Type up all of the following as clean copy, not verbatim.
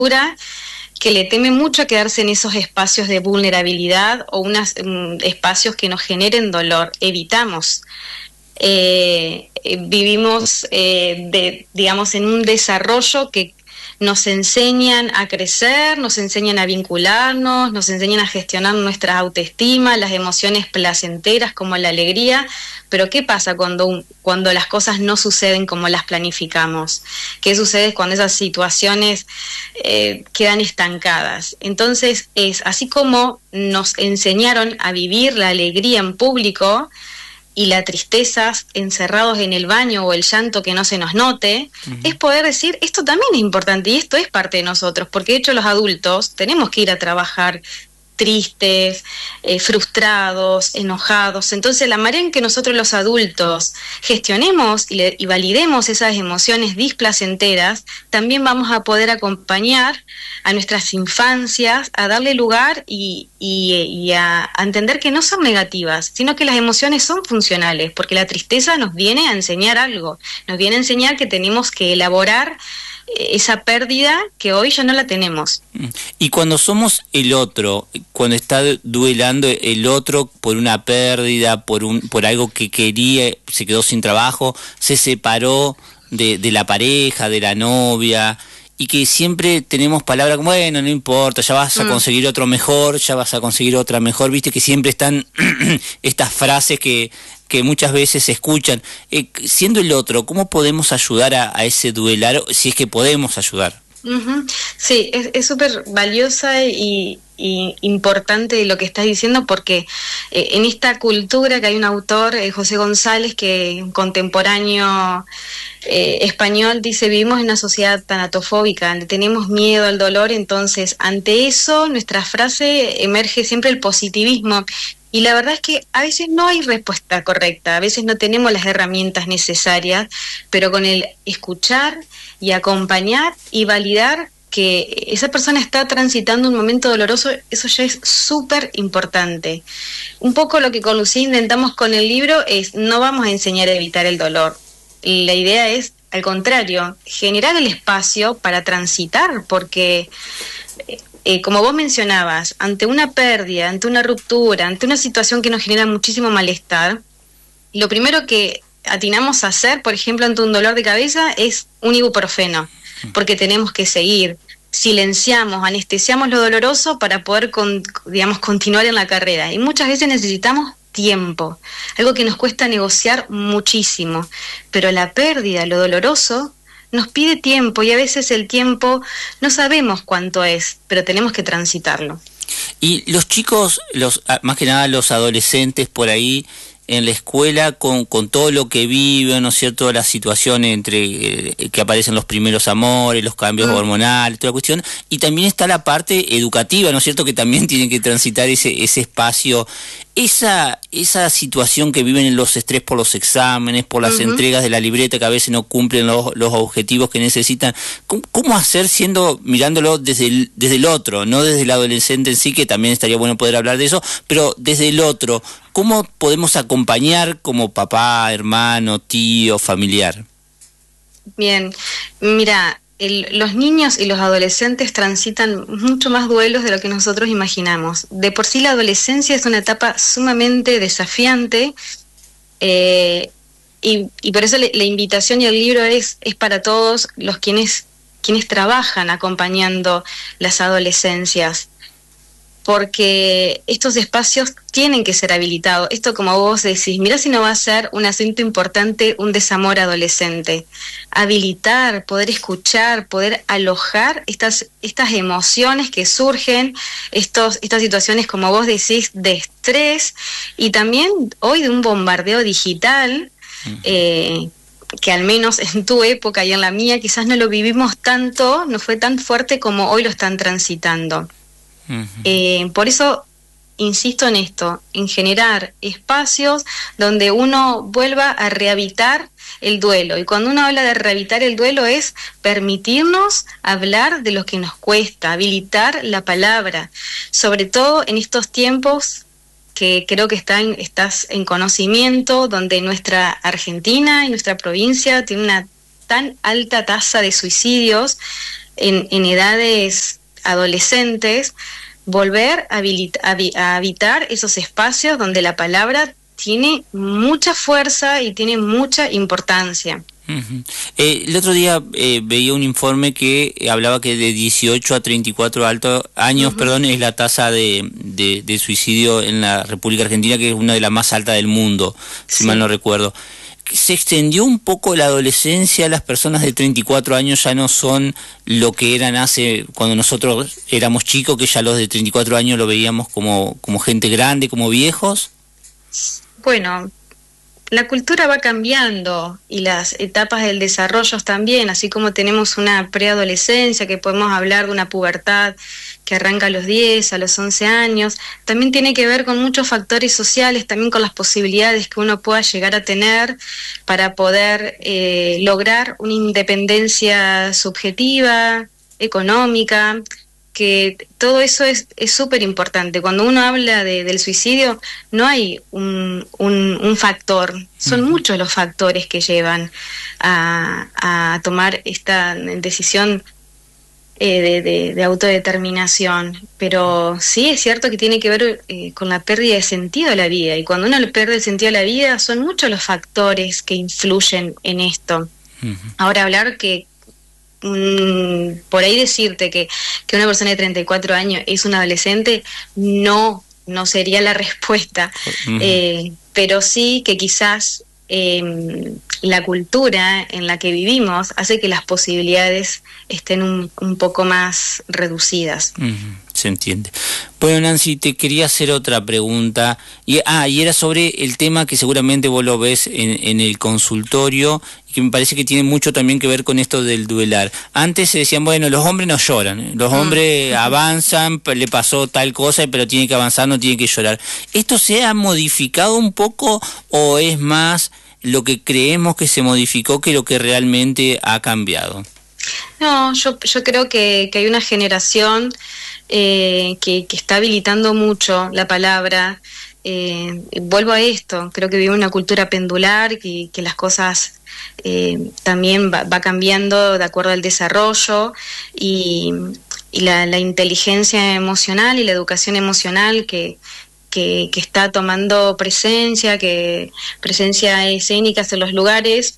que le teme mucho a quedarse en esos espacios de vulnerabilidad o espacios que nos generen dolor. Evitamos. Vivimos, digamos, en un desarrollo que nos enseñan a crecer, nos enseñan a vincularnos, nos enseñan a gestionar nuestra autoestima, las emociones placenteras como la alegría, pero ¿qué pasa cuando las cosas no suceden como las planificamos? ¿Qué sucede cuando esas situaciones quedan estancadas? Entonces, es así como nos enseñaron a vivir la alegría en público y la tristeza encerrados en el baño o el llanto que no se nos note, es poder decir, esto también es importante y esto es parte de nosotros, porque de hecho los adultos tenemos que ir a trabajar tristes, frustrados, enojados. Entonces, la manera en que nosotros los adultos gestionemos y validemos esas emociones displacenteras, también vamos a poder acompañar a nuestras infancias a darle lugar y a entender que no son negativas, sino que las emociones son funcionales, porque la tristeza nos viene a enseñar algo, nos viene a enseñar que tenemos que elaborar esa pérdida que hoy ya no la tenemos. Y cuando somos el otro, cuando está duelando el otro por una pérdida, por algo que quería, se quedó sin trabajo, se separó de la pareja, de la novia, y que siempre tenemos palabras como, bueno, no importa, ya vas a conseguir otro mejor, ya vas a conseguir otra mejor, viste que siempre están estas frases que muchas veces se escuchan. Siendo el otro, ¿cómo podemos ayudar a ese duelar, si es que podemos ayudar? Sí, es súper valiosa y importante lo que estás diciendo, porque en esta cultura que hay un autor, José González, que contemporáneo español, dice, vivimos en una sociedad tanatofóbica, le tenemos miedo al dolor, entonces ante eso nuestra frase emerge siempre el positivismo. Y la verdad es que a veces no hay respuesta correcta, a veces no tenemos las herramientas necesarias, pero con el escuchar y acompañar y validar que esa persona está transitando un momento doloroso, eso ya es súper importante. Un poco lo que con Lucía intentamos con el libro es, no vamos a enseñar a evitar el dolor. La idea es, al contrario, generar el espacio para transitar, porque como vos mencionabas, ante una pérdida, ante una ruptura, ante una situación que nos genera muchísimo malestar, lo primero que atinamos a hacer, por ejemplo, ante un dolor de cabeza, es un ibuprofeno, porque tenemos que seguir. Silenciamos, anestesiamos lo doloroso para poder, continuar en la carrera. Y muchas veces necesitamos tiempo, algo que nos cuesta negociar muchísimo. Pero la pérdida, lo doloroso, nos pide tiempo, y a veces el tiempo no sabemos cuánto es, pero tenemos que transitarlo. Y los chicos, más que nada los adolescentes por ahí en la escuela, con todo lo que viven, ¿no es cierto?, la situación entre que aparecen los primeros amores, los cambios hormonales, toda la cuestión, y también está la parte educativa, ¿no es cierto?, que también tienen que transitar ese espacio. Esa situación que viven en los estrés por los exámenes, por las entregas de la libreta que a veces no cumplen los objetivos que necesitan, ¿cómo hacer mirándolo desde el otro, no desde el adolescente en sí, que también estaría bueno poder hablar de eso, pero desde el otro, ¿cómo podemos acompañar como papá, hermano, tío, familiar? Bien, mira, los niños y los adolescentes transitan mucho más duelos de lo que nosotros imaginamos. De por sí la adolescencia es una etapa sumamente desafiante, y por eso la invitación y el libro es para todos los quienes trabajan acompañando las adolescencias, porque estos espacios tienen que ser habilitados. Esto, como vos decís, mirá si no va a ser un asunto importante, un desamor adolescente. Habilitar, poder escuchar, poder alojar estas emociones que surgen, estas situaciones, como vos decís, de estrés, y también hoy de un bombardeo digital, que al menos en tu época y en la mía quizás no lo vivimos tanto, no fue tan fuerte como hoy lo están transitando. Por eso insisto en esto, en generar espacios donde uno vuelva a rehabilitar el duelo. Y cuando uno habla de rehabilitar el duelo es permitirnos hablar de lo que nos cuesta, habilitar la palabra, sobre todo en estos tiempos que creo que estás en conocimiento, donde nuestra Argentina y nuestra provincia tiene una tan alta tasa de suicidios. en edades adolescentes, volver a habitar esos espacios donde la palabra tiene mucha fuerza y tiene mucha importancia. El otro día veía un informe que hablaba que de 18 a 34 años, es la tasa de suicidio en la República Argentina, que es una de las más altas del mundo, si mal no recuerdo. Se extendió un poco la adolescencia, las personas de 34 años ya no son lo que eran cuando nosotros éramos chicos, que ya los de 34 años lo veíamos como gente grande, como viejos. Bueno, la cultura va cambiando y las etapas del desarrollo también, así como tenemos una preadolescencia, que podemos hablar de una pubertad que arranca a los 10, a los 11 años, también tiene que ver con muchos factores sociales, también con las posibilidades que uno pueda llegar a tener para poder lograr una independencia subjetiva, económica, que todo eso es súper importante. Cuando uno habla del suicidio, no hay un factor, son muchos los factores que llevan a tomar esta decisión de autodeterminación, pero sí es cierto que tiene que ver con la pérdida de sentido de la vida, y cuando uno pierde el sentido de la vida, son muchos los factores que influyen en esto. Ahora, hablar que por ahí decirte que una persona de 34 años es un adolescente, no sería la respuesta, pero sí que quizás la cultura en la que vivimos hace que las posibilidades estén un poco más reducidas. Se entiende. Bueno, Nancy, te quería hacer otra pregunta, y era sobre el tema que seguramente vos lo ves en el consultorio, y que me parece que tiene mucho también que ver con esto del duelar. Antes se decían, bueno, los hombres no lloran, los hombres avanzan, le pasó tal cosa, pero tiene que avanzar, no tiene que llorar. ¿Esto se ha modificado un poco o es más lo que creemos que se modificó que lo que realmente ha cambiado? No, yo creo que hay una generación que está habilitando mucho la palabra. Vuelvo a esto, creo que vive una cultura pendular, que las cosas también va cambiando de acuerdo al desarrollo, y la inteligencia emocional y la educación emocional que está tomando presencia escénica en los lugares,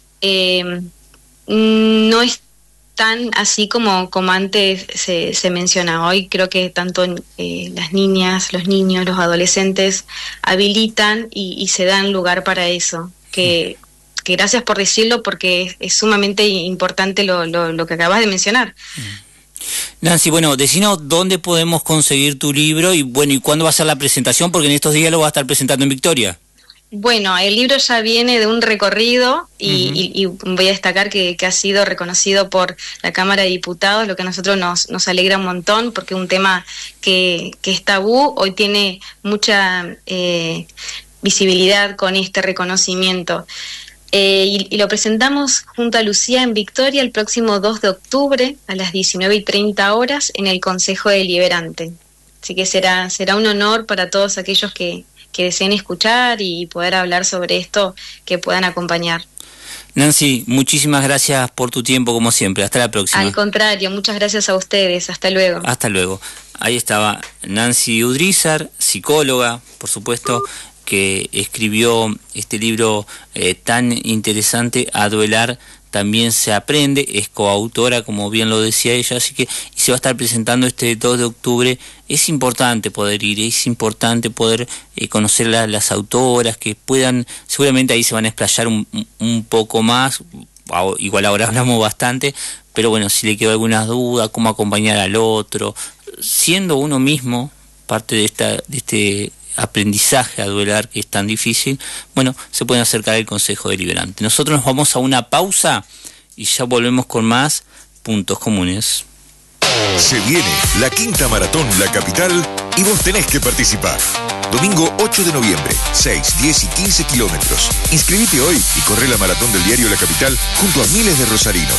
no es tan así como antes se mencionaba. Hoy creo que tanto las niñas, los niños, los adolescentes habilitan y se dan lugar para eso, que gracias por decirlo, porque es sumamente importante lo que acabas de mencionar. Nancy, bueno, decinos dónde podemos conseguir tu libro y cuándo va a ser la presentación, porque en estos días lo vas a estar presentando en Victoria. Bueno, el libro ya viene de un recorrido y voy a destacar que ha sido reconocido por la Cámara de Diputados, lo que a nosotros nos alegra un montón, porque un tema que es tabú hoy tiene mucha visibilidad con este reconocimiento. Y lo presentamos junto a Lucía en Victoria el próximo 2 de octubre a las 19:30 horas en el Consejo Deliberante. Así que será un honor para todos aquellos que deseen escuchar y poder hablar sobre esto, que puedan acompañar. Nancy, muchísimas gracias por tu tiempo, como siempre. Hasta la próxima. Al contrario, muchas gracias a ustedes. Hasta luego. Hasta luego. Ahí estaba Nancy Udrizar, psicóloga, por supuesto, que escribió este libro tan interesante, A Duelar también se aprende, es coautora, como bien lo decía ella, así que y se va a estar presentando este 2 de octubre. Es importante poder ir, es importante poder conocer las autoras, que puedan, seguramente ahí se van a explayar un poco más, igual ahora hablamos bastante, pero bueno, si le quedó alguna duda, cómo acompañar al otro, siendo uno mismo parte de este aprendizaje a duelar que es tan difícil, bueno, se pueden acercar al Consejo Deliberante. Nosotros nos vamos a una pausa y ya volvemos con más Puntos Comunes. Se viene la quinta maratón La Capital y vos tenés que participar. Domingo 8 de noviembre, 6, 10 y 15 kilómetros. Inscribite hoy y corre la maratón del diario La Capital junto a miles de rosarinos.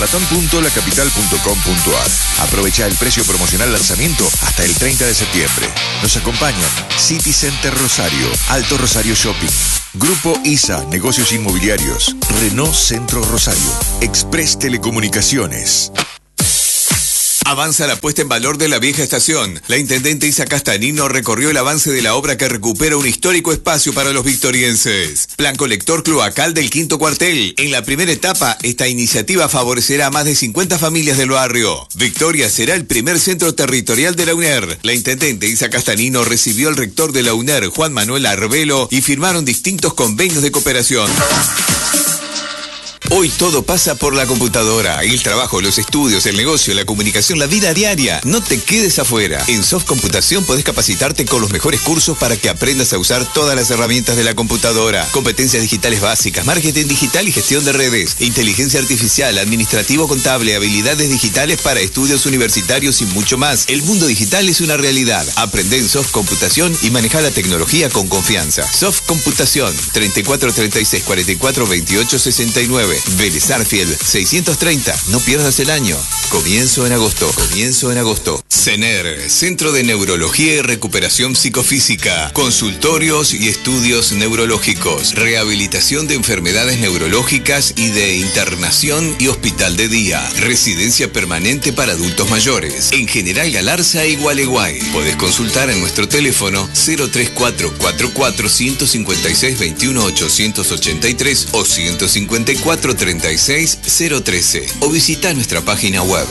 maratón.lacapital.com.ar. Aprovecha el precio promocional lanzamiento hasta el 30 de septiembre. Nos acompañan City Center Rosario, Alto Rosario Shopping, Grupo ISA, Negocios Inmobiliarios, Renault Centro Rosario, Express Telecomunicaciones. Avanza la puesta en valor de la vieja estación. La intendente Isa Castanino recorrió el avance de la obra que recupera un histórico espacio para los victorienses. Plan colector cloacal del Quinto Cuartel. En la primera etapa, esta iniciativa favorecerá a más de 50 familias del barrio. Victoria será el primer centro territorial de la UNER. La intendente Isa Castanino recibió al rector de la UNER, Juan Manuel Arbelo, y firmaron distintos convenios de cooperación. Hoy todo pasa por la computadora. El trabajo, los estudios, el negocio, la comunicación, la vida diaria. No te quedes afuera. En Soft Computación podés capacitarte con los mejores cursos para que aprendas a usar todas las herramientas de la computadora. Competencias digitales básicas, marketing digital y gestión de redes, inteligencia artificial, administrativo contable, habilidades digitales para estudios universitarios y mucho más. El mundo digital es una realidad. Aprende en Soft Computación y maneja la tecnología con confianza. Soft Computación, 34 36 44 28 69. Vélez Arfield 630. No pierdas el año. Comienzo en agosto. CENER, Centro de Neurología y Recuperación Psicofísica. Consultorios y estudios neurológicos. Rehabilitación de enfermedades neurológicas y de internación y hospital de día. Residencia permanente para adultos mayores. En General Galarza y Gualeguay. Podés consultar en nuestro teléfono 03444 156 21 883 o 154 36 013 o visita nuestra página web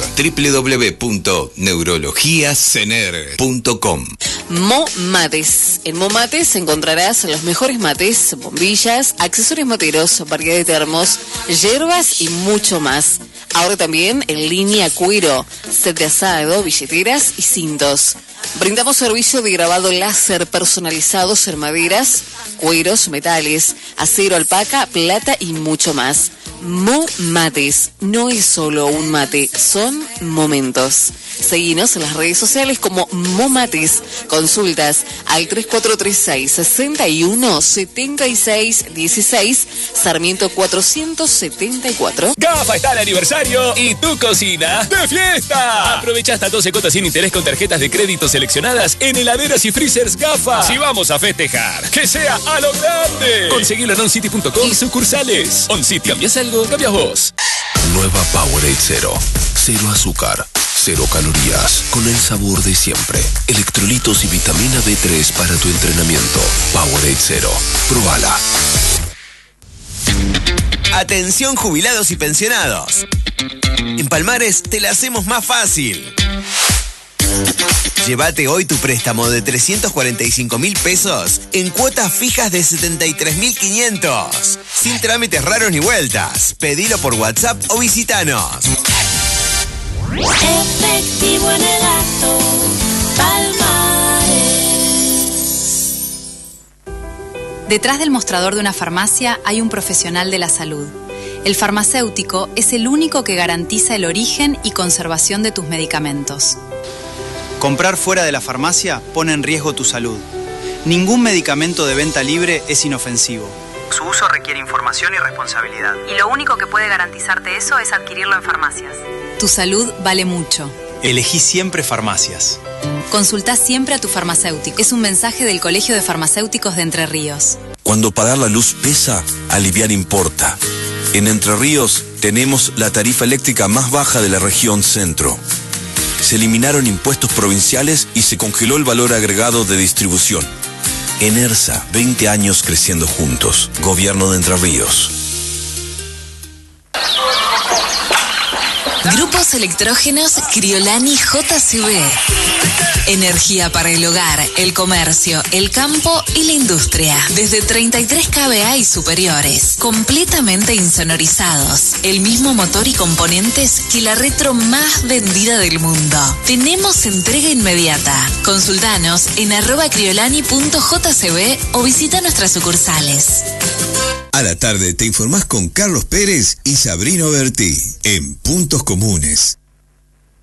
www.neurologiacener.com. Momates. En Momates encontrarás los mejores mates, bombillas, accesorios materos, variedad de termos, hierbas y mucho más. Ahora también en línea cuero, set de asado, billeteras y cintos. Brindamos servicio de grabado láser personalizados en maderas, cueros, metales, acero, alpaca, plata y mucho más. Momates no es solo un mate, son momentos. Seguinos en las redes sociales como Momates. Consultas al 3436 61 76 16, Sarmiento 474. GAFA está de aniversario y tu cocina de fiesta. Aprovecha hasta 12 cuotas sin interés con tarjetas de crédito seleccionadas en heladeras y freezers GAFA. Si vamos a festejar, que sea a lo grande. Conseguilo en oncity.com y sucursales. OnCity, ¿cambias algo? Cambias vos. Nueva Powerade Zero. Cero azúcar. 0 calorías, con el sabor de siempre. Electrolitos y vitamina B3 para tu entrenamiento. Powerade Zero. Probala. Atención jubilados y pensionados. En Palmares te la hacemos más fácil. Llévate hoy tu préstamo de 345.000 pesos en cuotas fijas de 73.500. Sin trámites raros ni vueltas. Pedilo por WhatsApp o visítanos. Efectivo en el acto, Palmares. Detrás del mostrador de una farmacia hay un profesional de la salud. El farmacéutico es el único que garantiza el origen y conservación de tus medicamentos. Comprar fuera de la farmacia pone en riesgo tu salud. Ningún medicamento de venta libre es inofensivo. Su uso requiere información y responsabilidad. Y lo único que puede garantizarte eso es adquirirlo en farmacias. Tu salud vale mucho. Elegí siempre farmacias. Consultá siempre a tu farmacéutico. Es un mensaje del Colegio de Farmacéuticos de Entre Ríos. Cuando pagar la luz pesa, aliviar importa. En Entre Ríos tenemos la tarifa eléctrica más baja de la región centro. Se eliminaron impuestos provinciales y se congeló el valor agregado de distribución. Enersa, 20 años creciendo juntos. Gobierno de Entre Ríos. Grupos electrógenos Criolani JCB. Energía para el hogar, el comercio, el campo y la industria. Desde 33 kVA y superiores. Completamente insonorizados. El mismo motor y componentes que la retro más vendida del mundo. Tenemos entrega inmediata. Consultanos en @criolani.jcb o visita nuestras sucursales. A la tarde te informás con Carlos Pérez y Sabrina Bertí en Puntos Comunes.